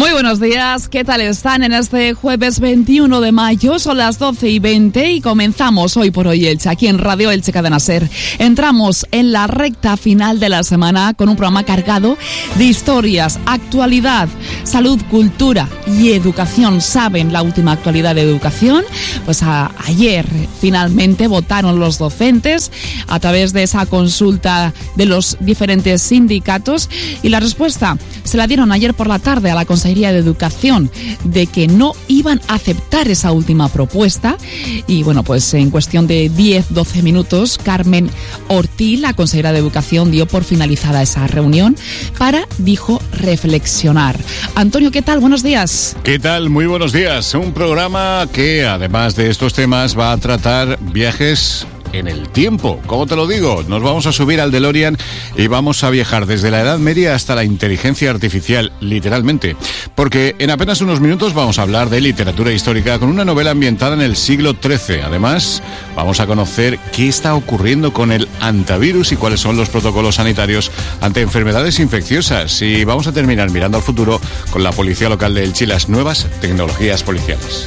Muy buenos días, ¿qué tal están en este jueves 21 de mayo? Son las 12:20 y comenzamos Hoy por Hoy Elche, aquí en Radio Elche Cadena Ser. Entramos en la recta final de la semana con un programa cargado de historias, actualidad, salud, cultura y educación. ¿Saben la última actualidad de educación? Pues ayer finalmente votaron los docentes a través de esa consulta de los diferentes sindicatos y la respuesta se la dieron ayer por la tarde a la Consejería de Educación de que no iban a aceptar esa última propuesta y bueno, pues en cuestión de 10-12 minutos Carmen Ortiz, la consejera de Educación, dio por finalizada esa reunión para, dijo, reflexionar. Antonio, ¿qué tal? Buenos días. ¿Qué tal? Muy buenos días. Un programa que además de estos temas va a tratar viajes en el tiempo. ¿Cómo te lo digo? Nos vamos a subir al DeLorean y vamos a viajar desde la Edad Media hasta la inteligencia artificial, literalmente. Porque en apenas unos minutos vamos a hablar de literatura histórica con una novela ambientada en el siglo XIII. Además, vamos a conocer qué está ocurriendo con el hantavirus y cuáles son los protocolos sanitarios ante enfermedades infecciosas. Y vamos a terminar mirando al futuro con la policía local de Elche y las nuevas tecnologías policiales.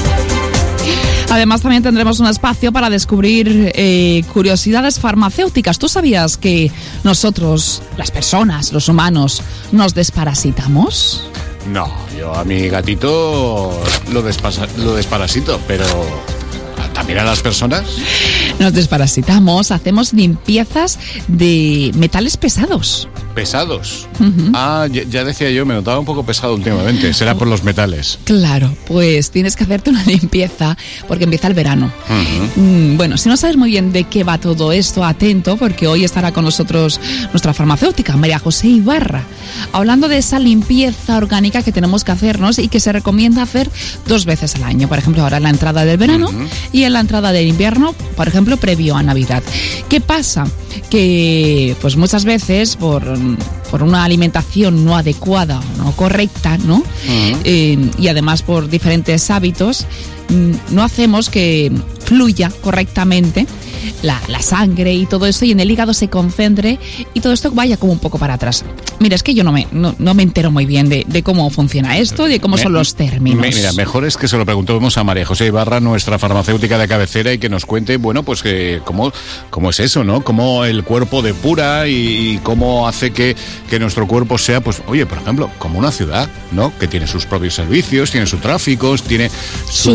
Además, también tendremos un espacio para descubrir curiosidades farmacéuticas. ¿Tú sabías que nosotros, las personas, los humanos, nos desparasitamos? No, yo a mi gatito lo desparasito, pero ¿también a las personas? Nos desparasitamos, hacemos limpiezas de metales pesados. ¿Pesados? Uh-huh. Ya decía yo, me notaba un poco pesado últimamente. Será por los metales. Claro, pues tienes que hacerte una limpieza porque empieza el verano. Uh-huh. Bueno, si no sabes muy bien de qué va todo esto, atento, porque hoy estará con nosotros nuestra farmacéutica, María José Ibarra, hablando de esa limpieza orgánica que tenemos que hacernos y que se recomienda hacer 2 veces al año. Por ejemplo, ahora en la entrada del verano uh-huh. y en la entrada del invierno, por ejemplo, previo a Navidad. ¿Qué pasa? Que pues muchas veces por una alimentación no adecuada, no correcta, ¿no? Uh-huh. Y además por diferentes hábitos, no hacemos que fluya correctamente la sangre y todo eso, y en el hígado se concentre y todo esto vaya como un poco para atrás. Mira, es que yo no me entero muy bien de cómo funciona esto, de cómo son los términos. Mira, mejor es que se lo preguntemos a María José Ibarra, nuestra farmacéutica de cabecera, y que nos cuente, bueno, pues cómo es eso, ¿no? Cómo el cuerpo depura y cómo hace que nuestro cuerpo sea, pues, oye, por ejemplo, como una ciudad, ¿no? Que tiene sus propios servicios, tiene sus tráficos, tiene su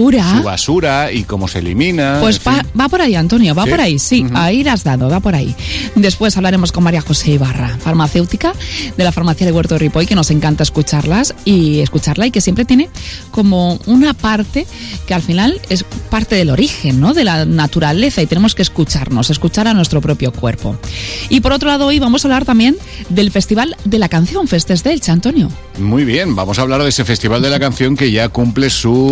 basura y cómo se elimina. Pues va por ahí, Antonio, va por ahí, sí, uh-huh. Ahí la has dado, va por ahí. Después hablaremos con María José Ibarra, farmacéutica de la farmacia de Huerto de Ripoll, que nos encanta escucharla y que siempre tiene como una parte que al final es parte del origen, ¿no? De la naturaleza, y tenemos que escuchar a nuestro propio cuerpo. Y por otro lado, hoy vamos a hablar también del Festival de la Canción, Festes de Elche, Antonio. Muy bien, vamos a hablar de ese Festival de la Canción que ya cumple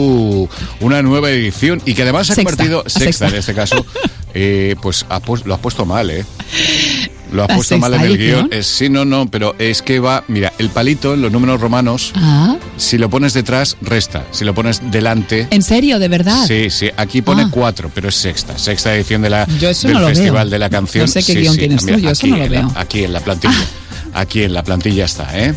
una nueva edición y que además se ha convertido, sexta en este caso, pues lo has puesto mal, ¿eh? Lo has puesto mal en el guión. Sí, no, pero es que va... Mira, el palito en los números romanos, si lo pones detrás, resta. Si lo pones delante... ¿En serio? ¿De verdad? Sí, aquí pone 4, pero es sexta edición del no Festival de la Canción. No sé qué guión tienes tú, yo eso no lo veo. Aquí en la plantilla. Aquí en la plantilla está, ¿eh?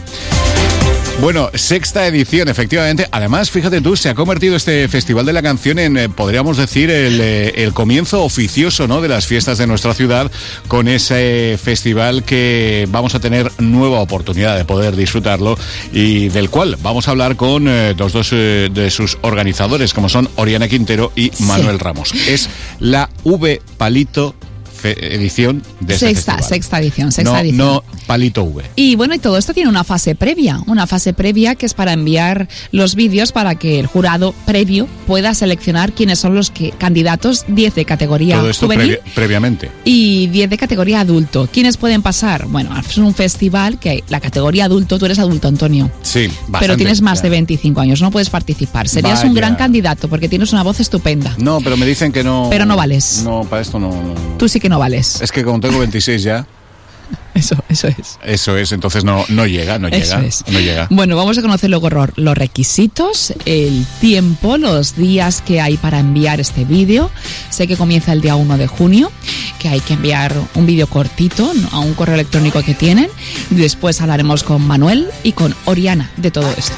Bueno, sexta edición, efectivamente. Además, fíjate tú, se ha convertido este Festival de la Canción en, podríamos decir, el comienzo oficioso, ¿no?, de las fiestas de nuestra ciudad, con ese festival que vamos a tener nueva oportunidad de poder disfrutarlo y del cual vamos a hablar con dos de sus organizadores, como son Oriana Quintero y Manuel Ramos. Es la V Palito edición de este festival. Sexta edición. No Palito V. Y bueno, y todo esto tiene una fase previa que es para enviar los vídeos para que el jurado previo pueda seleccionar quiénes son los candidatos, 10 de categoría todo esto juvenil previamente y 10 de categoría adulto. ¿Quiénes pueden pasar? Bueno, es un festival que la categoría adulto, tú eres adulto, Antonio. Sí, bastante. Pero tienes más de 25 años, no puedes participar. Serías un gran candidato porque tienes una voz estupenda. No, pero me dicen que no. Pero no vales. No, para esto no. Tú sí que no vales. Es que como tengo 26 ya. Eso es. Eso es, entonces no llega. Bueno, vamos a conocer luego los requisitos, el tiempo, los días que hay para enviar este vídeo. Sé que comienza el día 1 de junio, que hay que enviar un vídeo cortito a un correo electrónico que tienen. Después hablaremos con Manuel y con Oriana de todo esto.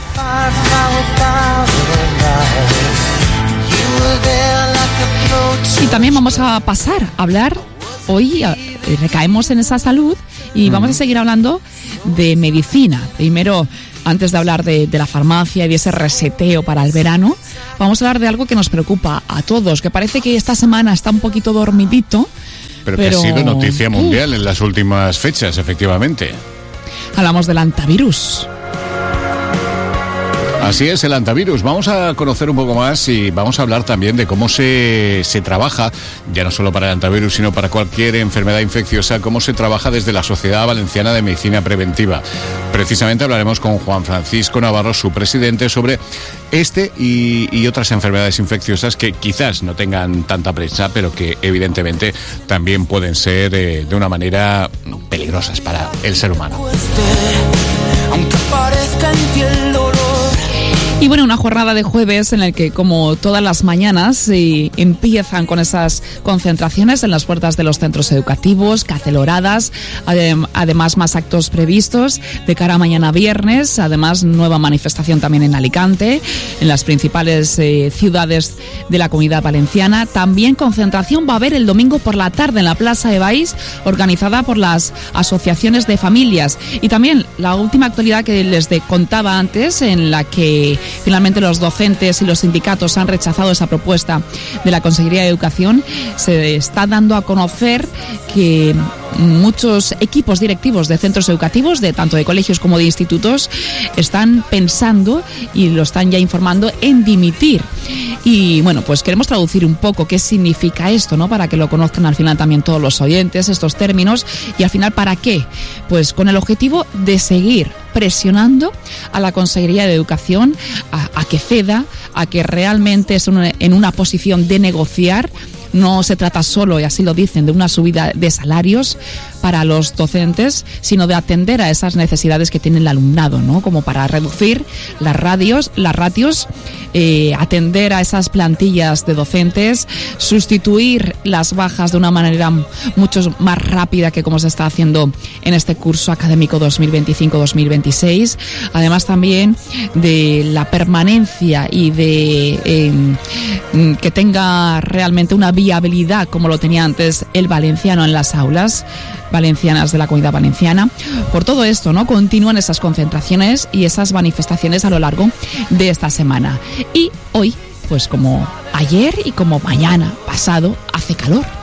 Y también vamos a pasar a hablar, hoy recaemos en esa salud y vamos a seguir hablando de medicina. Primero, antes de hablar de la farmacia y de ese reseteo para el verano, vamos a hablar de algo que nos preocupa a todos, que parece que esta semana está un poquito dormidito. Pero que ha sido noticia mundial en las últimas fechas, efectivamente. Hablamos del antivirus. Así es, el antivirus. Vamos a conocer un poco más y vamos a hablar también de cómo se trabaja, ya no solo para el antivirus, sino para cualquier enfermedad infecciosa, cómo se trabaja desde la Sociedad Valenciana de Medicina Preventiva. Precisamente hablaremos con Juan Francisco Navarro, su presidente, sobre este y otras enfermedades infecciosas que quizás no tengan tanta prensa, pero que evidentemente también pueden ser de una manera peligrosas para el ser humano. Aunque parezca en ti el dolor. Y bueno, una jornada de jueves en el que, como todas las mañanas, empiezan con esas concentraciones en las puertas de los centros educativos, caceloradas, además más actos previstos de cara a mañana viernes, además nueva manifestación también en Alicante, en las principales ciudades de la Comunidad Valenciana. También concentración va a haber el domingo por la tarde en la Plaza de Baix, organizada por las asociaciones de familias. Y también la última actualidad que les contaba antes, en la que finalmente los docentes y los sindicatos han rechazado esa propuesta de la Consejería de Educación. Se está dando a conocer que muchos equipos directivos de centros educativos, tanto de colegios como de institutos, están pensando y lo están ya informando en dimitir. Y bueno, pues queremos traducir un poco qué significa esto, ¿no? Para que lo conozcan al final también todos los oyentes, estos términos, y al final ¿para qué? Pues con el objetivo de seguir presionando a la Consejería de Educación a que ceda, a que realmente es en una posición de negociar. No se trata solo, y así lo dicen, de una subida de salarios para los docentes, sino de atender a esas necesidades que tiene el alumnado, ¿no? Como para reducir las ratios, atender a esas plantillas de docentes, sustituir las bajas de una manera mucho más rápida que como se está haciendo en este curso académico 2025-2026. Además también de la permanencia y de que tenga realmente una viabilidad como lo tenía antes el valenciano en las aulas valencianas de la Comunidad Valenciana. Por todo esto, ¿no? Continúan esas concentraciones y esas manifestaciones a lo largo de esta semana. Y hoy, pues como ayer y como mañana pasado, hace calor.